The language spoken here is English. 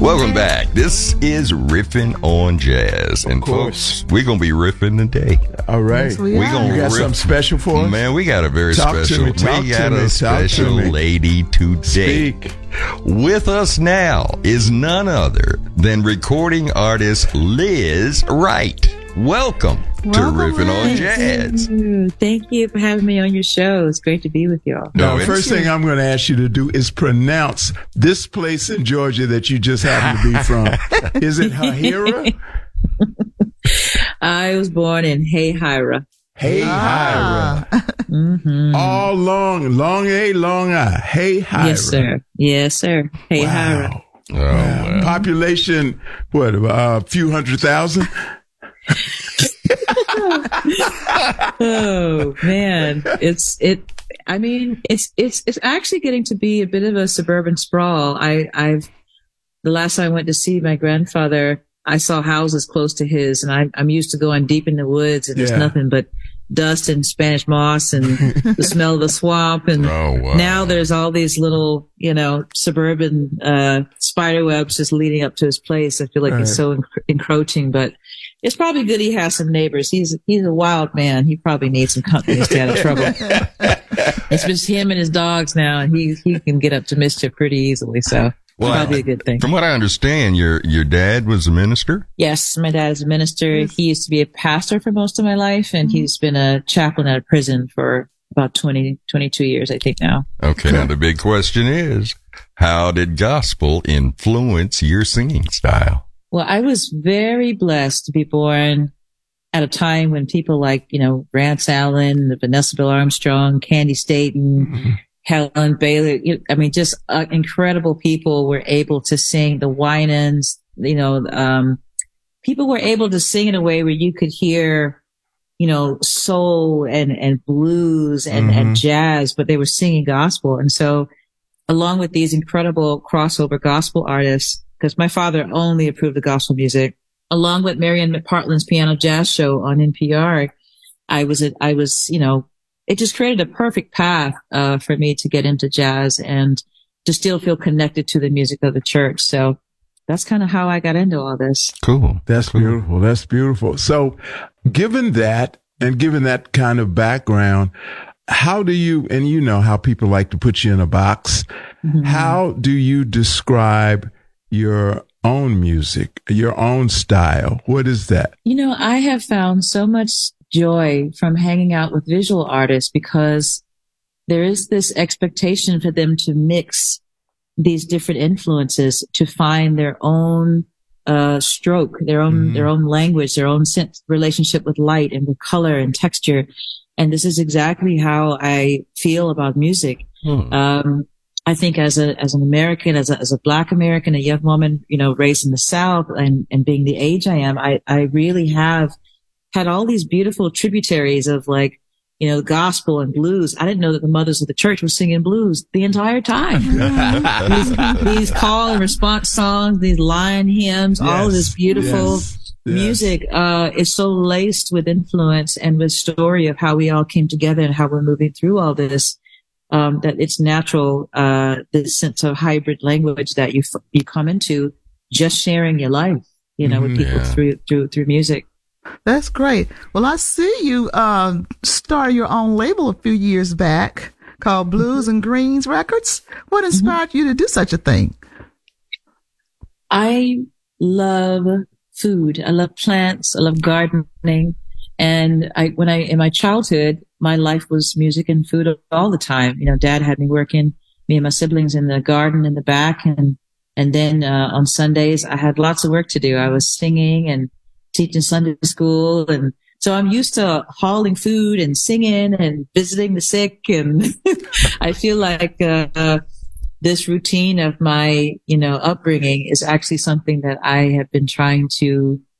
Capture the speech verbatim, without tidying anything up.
Welcome back. This is Riffing on Jazz. And folks, we're going to be riffing today. All right. Yes, we we are. gonna You got riff. something special for us? Man, we got a very Talk to special. me, talk we to got me, a talk to special me. lady today. Speak. With us now is none other than recording artist Liz Wright. Welcome, to Welcome, Riffing on Liz. Jazz. Thank you. Thank you for having me on your show. It's great to be with y'all. Now, No, the it's- first thing I'm going to ask you to do is pronounce this place in Georgia that you just happen to be from. Is it Hahira? I was born in Hayhira. Hey, Ah. Hira. Mm-hmm. All long, long A, long I. Hey, Hira. Yes, sir. Yes, sir. Hayhira. Wow. Oh, Wow. wow. Population, what, a few hundred thousand? Oh man, it's it. I mean, it's it's it's actually getting to be a bit of a suburban sprawl. I I've the last time I went to see my grandfather, I saw houses close to his, and I, I'm used to going deep in the woods, and Yeah. there's nothing but dust and Spanish moss and the smell of the swamp. And Oh, wow. now there's all these little, you know, suburban uh, spider webs just leading up to his place. I feel like Right. it's so enc- encroaching, but it's probably good he has some neighbors. He's he's a wild man. He probably needs some company to stay out of trouble. It's just him and his dogs now, and he he can get up to mischief pretty easily. So Well, probably a good thing. From what I understand, your your dad was a minister? Yes, my dad is a minister. He used to be a pastor for most of my life, and he's been a chaplain at a prison for about twenty, twenty-two years, I think now. Okay, now the big question is, how did gospel influence your singing style? Well, I was very blessed to be born at a time when people like, you know, Rance Allen, Vanessa Bill Armstrong, Candy Staten, Mm-hmm. Helen Baylor, you- I mean, just uh, incredible people were able to sing. The Winans, you know, um, people were able to sing in a way where you could hear, you know, soul and, and blues and, Mhm. and jazz, but they were singing gospel. And so along with these incredible crossover gospel artists, because my father only approved of gospel music, along with Marianne McPartland's piano jazz show on N P R, I was, a, I was, you know, it just created a perfect path, uh, for me to get into jazz and to still feel connected to the music of the church. So that's kind of how I got into all this. Cool. That's Cool. beautiful. That's beautiful. So, given that, and given that kind of background, how do you, and you know how people like to put you in a box, Mhm. how do you describe your own music, your own style? What is that? You know, I have found so much joy from hanging out with visual artists because there is this expectation for them to mix these different influences to find their own uh stroke, their own Mhm. their own language, their own sense, relationship with light and with color and texture. And this is exactly how I feel about music. Hmm. Um, I think as a, as an American, as a, as a Black American, a young woman, you know, raised in the South and, and being the age I am, I, I really have had all these beautiful tributaries of like, you know, gospel and blues. I didn't know that the mothers of the church were singing blues the entire time. these, these call and response songs, these line hymns, all of this Yes, beautiful yes, yes. music, uh, is so laced with influence and with story of how we all came together and how we're moving through all this. Um, that it's natural, uh, this sense of hybrid language that you, f- you come into just sharing your life, you know, with Mhm. people Yeah. through, through, through music. That's great. Well, I see you um, started your own label a few years back called Blues and Greens Records. What inspired you to do such a thing? I love food. I love plants. I love gardening. And I, when I, in my childhood, my life was music and food all the time. You know, dad had me working, me and my siblings in the garden in the back. And, and then, uh, on Sundays, I had lots of work to do. I was singing and teaching Sunday school. And so I'm used to hauling food and singing and visiting the sick. And I feel like, uh, uh, this routine of my, you know, upbringing is actually something that I have been trying to